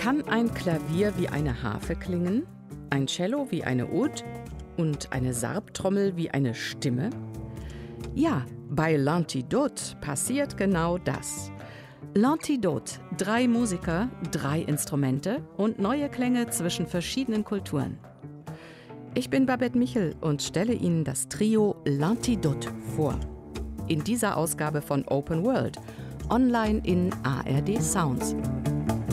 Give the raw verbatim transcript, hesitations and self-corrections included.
Kann ein Klavier wie eine Harfe klingen, ein Cello wie eine Oud und eine Sargtrommel wie eine Stimme? Ja, bei L'Antidote passiert genau das. L'Antidote, drei Musiker, drei Instrumente und neue Klänge zwischen verschiedenen Kulturen. Ich bin Babette Michel und stelle Ihnen das Trio L'Antidote vor. In dieser Ausgabe von Open World, online in A R D Sounds.